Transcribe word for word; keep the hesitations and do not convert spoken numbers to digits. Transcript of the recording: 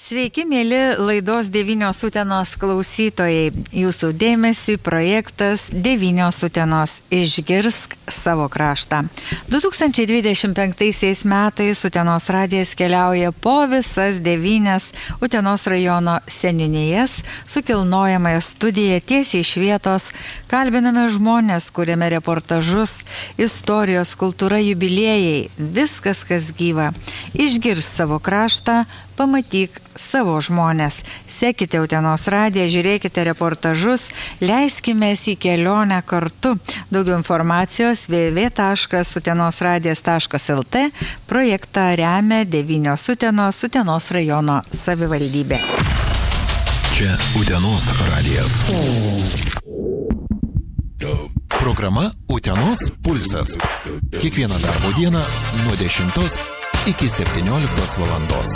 Sveiki, mėly laidos devynios Utenos klausytojai. Jūsų dėmesiui projektas devynios Utenos išgirsk savo kraštą. du tūkstančiai dvidešimt penktaisiais metais Utenos radijas keliauja po visas devynias Utenos rajono seniūnijas su kilnojamąja studija tiesiai iš vietos. Kalbiname žmonės, kuriame reportažus, istorijos, kultūra, jubiliejai, viskas, kas gyva. Išgirsk savo kraštą, pamatyk savo žmonės. Sekite Utenos radiją, žiūrėkite reportažus, leiskimės į kelionę kartu. Daugiau informacijos w w w taškas utenosradijas taškas l t. Projektą remia devynios Utenos, Utenos rajono savivaldybė. Čia Utenos radijas. Programa Utenos pulsas. Kiekvieną darbo dieną nuo dešimtos iki septynioliktos valandos.